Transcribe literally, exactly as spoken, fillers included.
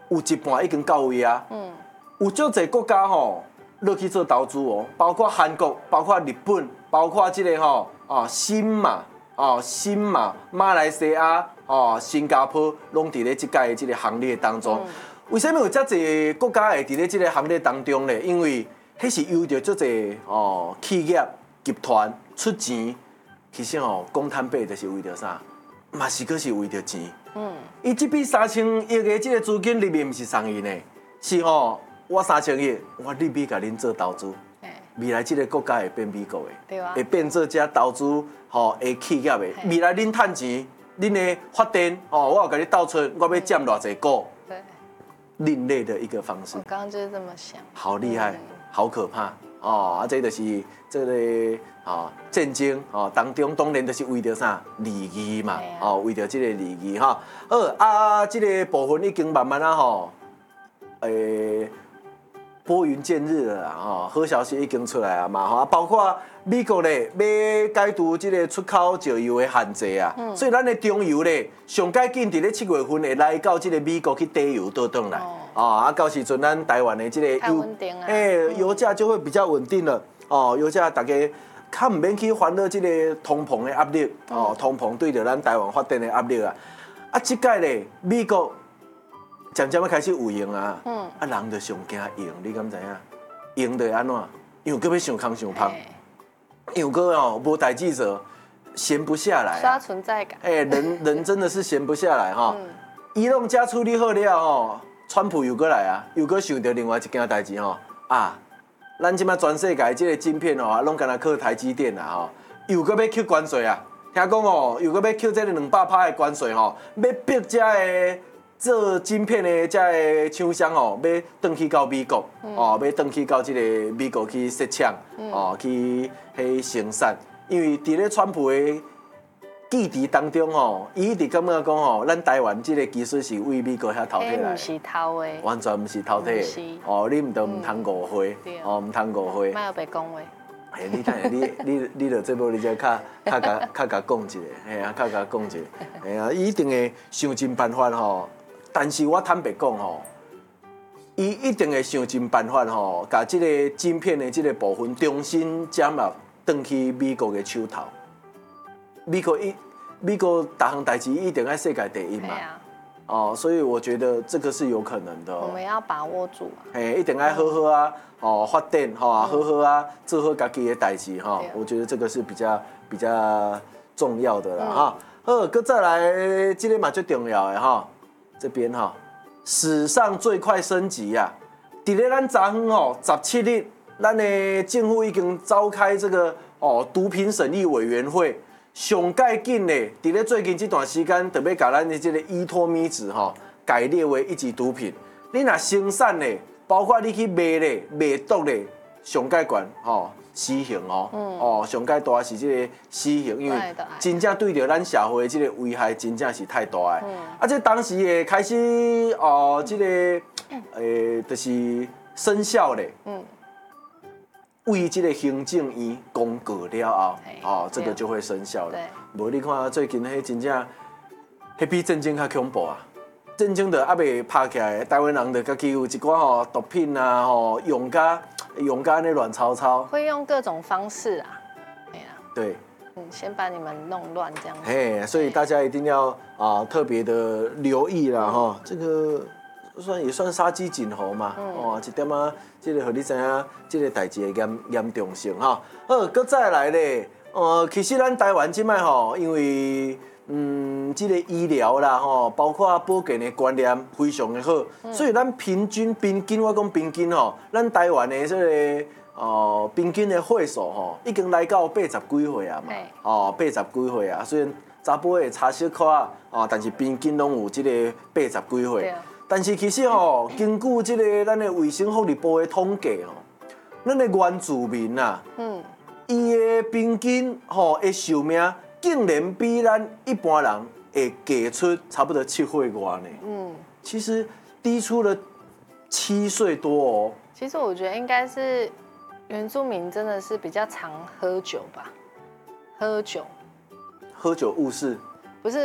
有一半已经到位啊。嗯，有足侪国家吼落去做投资哦，包括韩国、包括日本、包括这个吼啊新马哦新马、马来西亚哦新加坡，拢伫咧即届的这个行列当中。嗯、为什么有遮侪国家会伫咧这个行列当中呢？因为迄是由着足侪哦企业集团出钱，其实吼讲坦白就是为着啥？嘛是可是为着钱。嗯，伊这笔三千亿的这个资金入面，不是送伊呢，是吼我三千亿，我入去甲恁做投资。未来这个国家会变美国的，对啊，会变做这投资吼的企业的。未来恁趁钱，恁的发电哦，我有甲你斗出，我要占偌济股。对，另类的一个方式。 我刚刚就是这么想。 好厉害，好可怕哦！啊，这就是这个啊战争哦当中，当然就是为着啥利益嘛，哦，为着这个利益哈。好啊，这个部分已经慢慢啊吼，诶。拨云见日了啊！好消息已经出来啊嘛哈，包括美国咧要解除这个出口石油的限制啊，嗯、所以咱的中油咧上解紧伫咧七月份会来到这个美国去抵油倒转来哦，啊到时阵咱台湾的这个油，哎、欸，油价就会比较稳定了哦，油价大家较唔免去烦恼这个通膨的压力哦，通膨对着咱台湾发展的压力啊，啊，这届咧美国。渐渐要开始有用啊，嗯、啊人就上惊用，你敢知影？用就安怎？用搁要想空想胖，用搁哦无代志做，闲不下来、啊。 刷存在感。哎、 欸，人人真的是闲不下来哈。伊拢遮处理好了吼，川普又过来啊，又搁想到另外一件代志吼啊，咱即摆全世界即个晶片哦，拢敢若靠台积电啊吼，又搁要扣关税啊。听讲哦，又搁要扣这个两百趴的关税吼，要逼遮个。做晶片的这个厂商哦，要转去到美国、嗯、哦，要转去到这个美国去设厂、嗯、哦，去去生产。因为伫咧川普的记忆当中哦，伊一直感觉讲哦，咱台湾这个技术是为美国遐淘汰来的， 是偷的， 完全不是淘汰的。哦，你唔得唔通误会，嗯、哦，唔通误会。 莫有白讲话。 哎，你等下，你你你着这部你才较较甲较甲讲一下，嘿啊，较甲讲一下，哎呀，伊一定会想尽办法吼。但是我坦白讲吼，伊一定会想尽办法吼，把这个晶片的这个部分重新掌握，转去美国的手头。美国一美国大项代志一定爱世界第一嘛。啊、哦，所以我觉得这个是有可能的、哦。 我们要把握住、啊。哎， 一定爱好好啊，哦，发展吼啊，好好啊，做好家己的代志哈。我觉得这个是比较比较重要的啦哈。嗯、好，搁再来，这个嘛最重要的哈。这边哈，史上最快升级呀、啊！伫咧咱昨昏吼，十七日，咱的政府已经召开这个哦毒品审议委员会，上届紧咧，伫咧最近这段时间，特别把咱的这个依托咪子哈改列为一级毒品。你若生产咧，包括你去卖咧、卖毒咧，上届管吼。死刑哦，嗯、哦，上届大是这个死刑，因为真正对着咱社会这个危害真正是太大的。嗯、啊，这当时也开始哦，这个诶，就是生效咧。嗯。为这个行政院公告了后，哦，这个就会生效了。无你看最近迄真正，迄比战争较恐怖啊！战争就还未拍起来，台湾人就家己有一寡吼毒品啊，吼用甲。勇敢的乱糟糟， 会用各种方式啊，对啊， 对， 嗯，先把你们弄乱这样子， 嘿，所以大家一定要啊、呃、特别的留意啦哈、嗯，这个算也算杀鸡儆猴嘛，嗯、哦，一点啊，这个和你知影，这个代志的严严重性哈。好，搁再来咧，呃，其实咱台湾即摆吼，因为嗯，这个医疗啦吼，包括保健的观念非常的好，嗯、所以咱平均平均，我讲平均吼，咱台湾的这个哦、呃、平均的岁数吼，已经来到八十几岁啊嘛，哦八十几岁啊，虽然查甫的差小可啊，哦，但是平均拢有这个八十几岁。但是其实吼，根据这个咱的卫生福利部的统计吼，咱的原住民啊，嗯，伊的平均吼的寿命。竟然比咱一般人会给出差不多七岁外呢。嗯，其实低出了七岁多哦。 其实我觉得应该是原住民真的是比较常喝酒吧，喝酒， 喝酒误事。